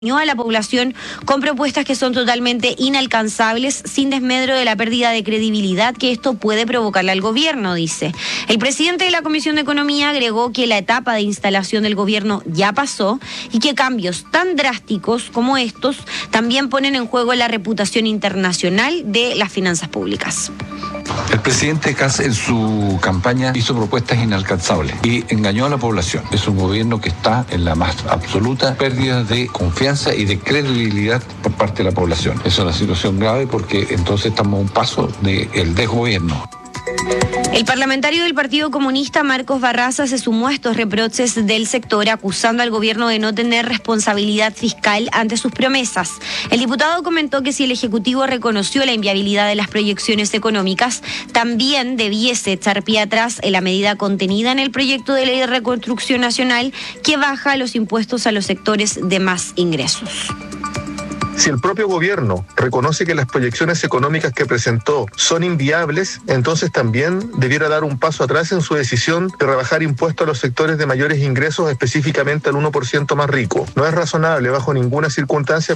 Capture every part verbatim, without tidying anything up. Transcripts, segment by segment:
a la población con propuestas que son totalmente inalcanzables, sin desmedro de la pérdida de credibilidad que esto puede provocarle al gobierno, dice. El presidente de la Comisión de Economía agregó que la etapa de instalación del gobierno ya pasó y que cambios tan drásticos como estos también ponen en juego la reputación internacional de las finanzas públicas. El presidente Kast en su campaña hizo propuestas inalcanzables y engañó a la población. Es un gobierno que está en la más absoluta pérdida de confianza y de credibilidad por parte de la población. Es una situación grave porque entonces estamos a un paso del desgobierno. El parlamentario del Partido Comunista, Marcos Barraza, se sumó a estos reproches del sector, acusando al gobierno de no tener responsabilidad fiscal ante sus promesas. El diputado comentó que si el Ejecutivo reconoció la inviabilidad de las proyecciones económicas, también debiese echar pie atrás en la medida contenida en el proyecto de ley de reconstrucción nacional que baja los impuestos a los sectores de más ingresos. Si el propio gobierno reconoce que las proyecciones económicas que presentó son inviables, entonces también debiera dar un paso atrás en su decisión de rebajar impuestos a los sectores de mayores ingresos, específicamente al uno por ciento más rico. No es razonable bajo ninguna circunstancia.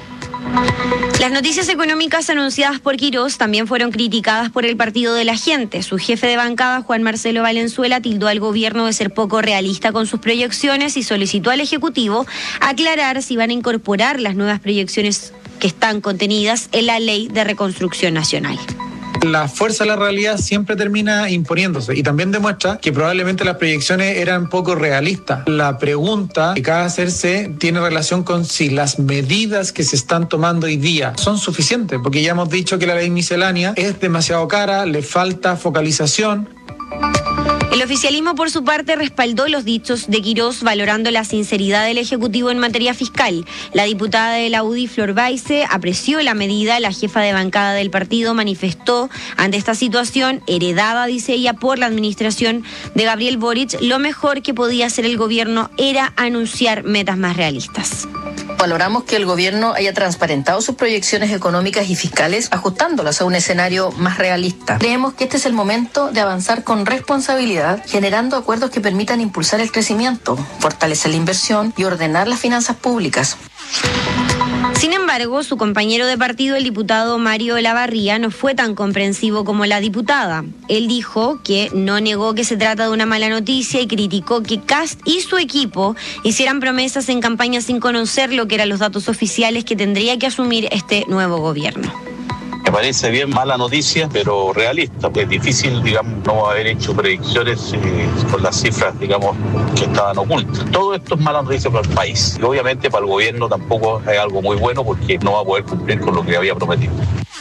Las noticias económicas anunciadas por Quirós también fueron criticadas por el Partido de la Gente. Su jefe de bancada, Juan Marcelo Valenzuela, tildó al gobierno de ser poco realista con sus proyecciones y solicitó al Ejecutivo aclarar si van a incorporar las nuevas proyecciones que están contenidas en la Ley de Reconstrucción Nacional. La fuerza de la realidad siempre termina imponiéndose y también demuestra que probablemente las proyecciones eran poco realistas. La pregunta que cabe hacerse tiene relación con si las medidas que se están tomando hoy día son suficientes, porque ya hemos dicho que la ley miscelánea es demasiado cara, le falta focalización. El oficialismo, por su parte, respaldó los dichos de Quirós, valorando la sinceridad del Ejecutivo en materia fiscal. La diputada de la U D I, Flor Baize, apreció la medida. La jefa de bancada del partido manifestó ante esta situación, heredada, dice ella, por la administración de Gabriel Boric, lo mejor que podía hacer el gobierno era anunciar metas más realistas. Valoramos que el gobierno haya transparentado sus proyecciones económicas y fiscales, ajustándolas a un escenario más realista. Creemos que este es el momento de avanzar con responsabilidad, generando acuerdos que permitan impulsar el crecimiento, fortalecer la inversión y ordenar las finanzas públicas. Sin embargo, su compañero de partido, el diputado Mario Olavarría, no fue tan comprensivo como la diputada. Él dijo que no negó que se trata de una mala noticia y criticó que Kast y su equipo hicieran promesas en campaña sin conocer lo que eran los datos oficiales que tendría que asumir este nuevo gobierno. Me parece bien mala noticia, pero realista. Es difícil, digamos, no haber hecho predicciones eh, con las cifras, digamos, que estaban ocultas. Todo esto es mala noticia para el país. Y obviamente para el gobierno tampoco es algo muy bueno porque no va a poder cumplir con lo que había prometido.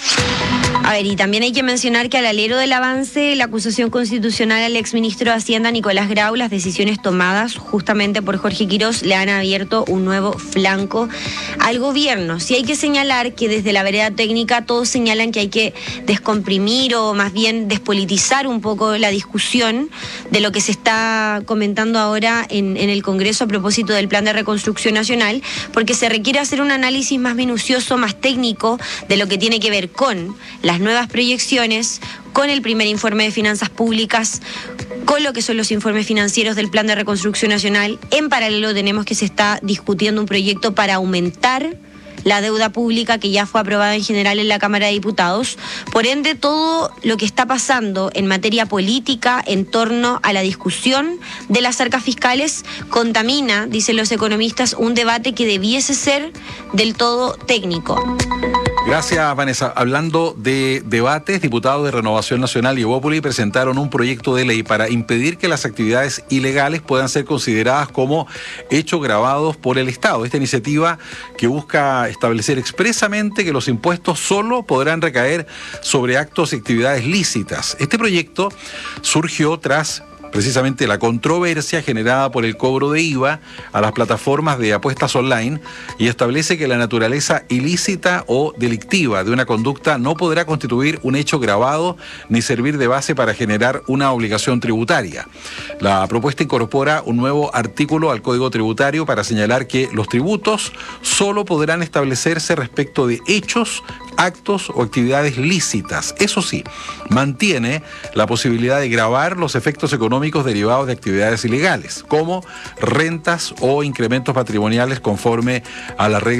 A ver, y también hay que mencionar que al alero del avance, la acusación constitucional al exministro de Hacienda, Nicolás Grau, las decisiones tomadas justamente por Jorge Quirós le han abierto un nuevo flanco al gobierno. Sí hay que señalar que desde la vereda técnica todos señalan que hay que descomprimir o más bien despolitizar un poco la discusión de lo que se está comentando ahora en, en el Congreso a propósito del Plan de Reconstrucción Nacional, porque se requiere hacer un análisis más minucioso, más técnico de lo que tiene que ver con las nuevas proyecciones, con el primer informe de finanzas públicas, con lo que son los informes financieros del Plan de Reconstrucción Nacional. En paralelo tenemos que se está discutiendo un proyecto para aumentar la deuda pública que ya fue aprobada en general en la Cámara de Diputados. Por ende, todo lo que está pasando en materia política en torno a la discusión de las arcas fiscales contamina, dicen los economistas, un debate que debiese ser del todo técnico. Gracias, Vanessa. Hablando de debates, diputados de Renovación Nacional y Evópoli presentaron un proyecto de ley para impedir que las actividades ilegales puedan ser consideradas como hechos gravados por el Estado. Esta iniciativa que busca establecer expresamente que los impuestos solo podrán recaer sobre actos y actividades lícitas. Este proyecto surgió tras precisamente la controversia generada por el cobro de I V A a las plataformas de apuestas online y establece que la naturaleza ilícita o delictiva de una conducta no podrá constituir un hecho gravado ni servir de base para generar una obligación tributaria. La propuesta incorpora un nuevo artículo al Código Tributario para señalar que los tributos solo podrán establecerse respecto de hechos actos o actividades lícitas. Eso sí, mantiene la posibilidad de gravar los efectos económicos derivados de actividades ilegales, como rentas o incrementos patrimoniales conforme a la regla